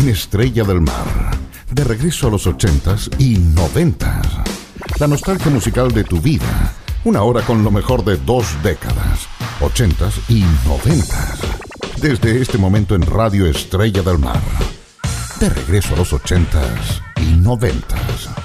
en Estrella del Mar. De regreso a los 80s y 90s. La nostalgia musical de tu vida. Una hora con lo mejor de 2 décadas. 80s y 90s. Desde este momento en Radio Estrella del Mar. De regreso a los 80s y 90s.